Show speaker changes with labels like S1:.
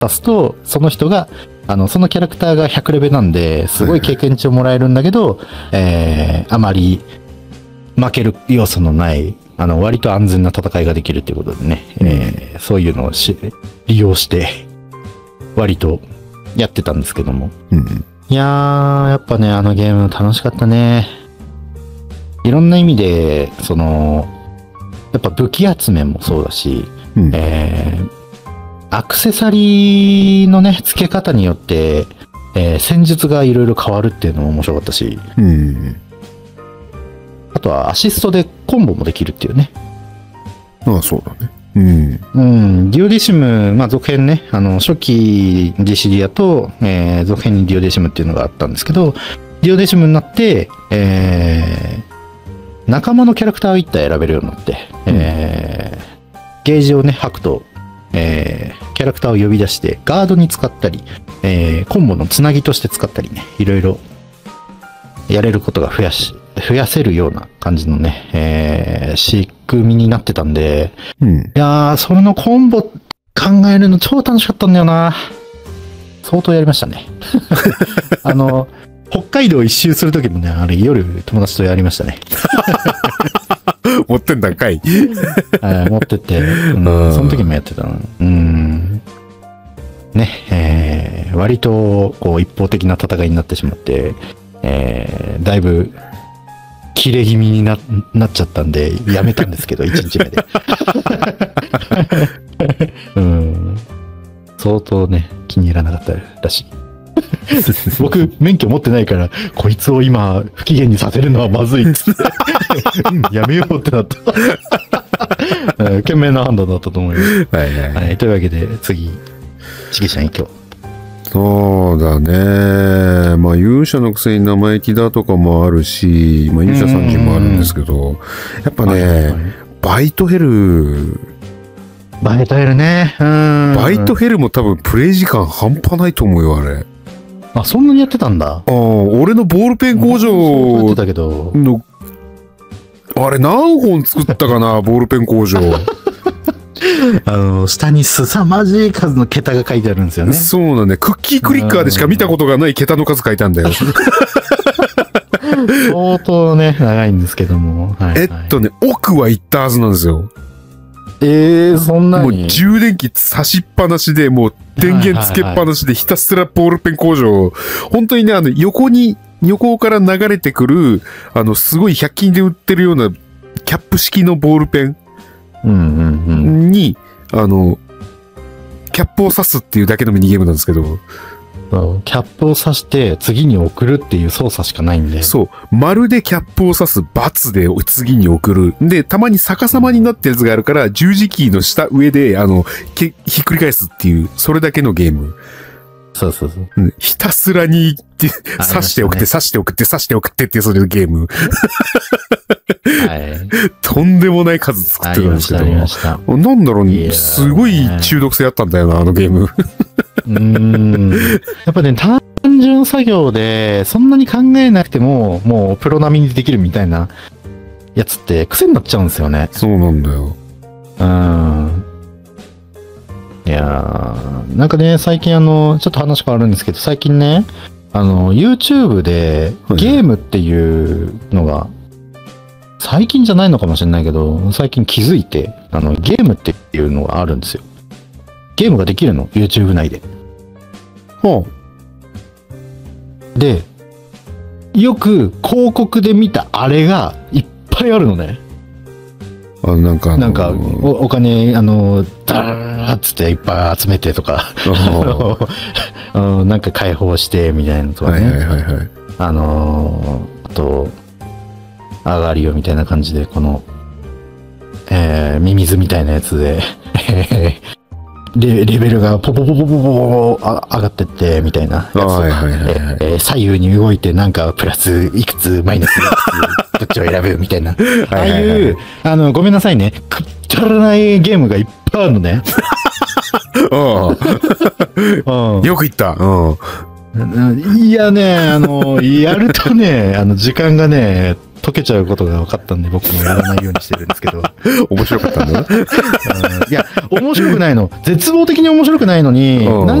S1: 足すと、その人が、そのキャラクターが100レベなんで、すごい経験値をもらえるんだけど、あまり負ける要素のない、割と安全な戦いができるっていうことでね、そういうのを利用して、割とやってたんですけども。いやー、やっぱね、ゲーム楽しかったね。いろんな意味で、やっぱ武器集めもそうだし、アクセサリーのね、付け方によって、戦術がいろいろ変わるっていうのも面白かったし、あとはアシストでコンボもできるっていうね。
S2: ああ、そうだね。
S1: デュオディシム、まあ続編ね、初期ディシリアと、続編にデュオディシムっていうのがあったんですけど、デュオディシムになって、仲間のキャラクターを1体選べるようになって、ゲージをね、吐くと、キャラクターを呼び出してガードに使ったり、コンボのつなぎとして使ったりね、いろいろやれることが増やせるような感じのね、仕組みになってたんで、いやー、それのコンボ考えるの超楽しかったんだよな。相当やりましたね。北海道一周するときもね、あれ夜友達とやりましたね。
S2: 持ってんだんかい。
S1: 持ってって、その時もやってたの。ね、割とこう一方的な戦いになってしまって、だいぶ切れ気味になっちゃったんでやめたんですけど、1日目で。相当ね、気に入らなかったらしい。僕、免許持ってないから、こいつを今、不機嫌にさせるのはまずいっつって、やめようってなった。賢明な判断だったと思います。はい。というわけで、次、ちぎちゃん今日。
S2: そうだね。まあ、勇者のくせに生意気だとかもあるし、まあ、勇者三人もあるんですけど、やっぱね、バイトヘルね。
S1: バ
S2: イトヘルも多分プレイ時間半端ないと思うよ、あれ。
S1: あ、そんなにやってたんだ。
S2: 俺のボールペン工場の、あれ何本作ったかな、ボールペン工場。
S1: 下に凄まじい数の桁が書いてあるんですよね。
S2: そうなんだね。クッキークリッカーでしか見たことがない桁の数書いたんだよ。
S1: 相当ね、長いんですけども。
S2: 奥は行ったはずなんですよ。
S1: そんなに
S2: もう充電器差しっぱなしで、もう電源つけっぱなしでひたすらボールペン工場、本当にね、横から流れてくる、すごい100均で売ってるようなキャップ式のボールペンに、キャップを刺すっていうだけのミニゲームなんですけど、
S1: キャップを刺して次に送るっていう操作しかないんで。
S2: そう。丸でキャップを刺す、×で次に送る。で、たまに逆さまになってるやつがあるから、十字キーの上で、ひっくり返すっていう、それだけのゲーム。
S1: そう。
S2: ひたすらに、刺して送って、刺して送って、刺して送ってっていう、それのゲーム。とんでもない数作ってたんですけど。なんだろう、すごい中毒性あったんだよな、あのゲーム。
S1: やっぱね、単純作業で、そんなに考えなくても、もうプロ並みにできるみたいなやつって癖になっちゃうんですよね。
S2: そうなんだよ。
S1: いやー、なんかね、最近ちょっと話変わるんですけど、最近ね、YouTube でゲームっていうのが、最近じゃないのかもしれないけど、最近気づいて、ゲームっていうのがあるんですよ。ゲームができるの YouTube 内で。で、よく広告で見たあれがいっぱいあるのね。なんかお金、ダーッつっていっぱい集めてとか、なんか解放してみたいなのとかね。あと、上がりよみたいな感じで、この、ミミズみたいなやつで、レベルがポポポポポポ上がってって、みたいなやつ。左右に動いて、なんかプラスいくつ、マイナスいくつ、どっちを選ぶみたいな。ああいう、ごめんなさいね、くっちゃらないゲームがいっぱいあるのね。
S2: よく言った。
S1: いやね、やるとね、時間がね、 溶けちゃうことが分かったんで、僕もやらないようにしてるんですけど。
S2: 面白かったんだな。
S1: いや、面白くないの。絶望的に面白くないのに、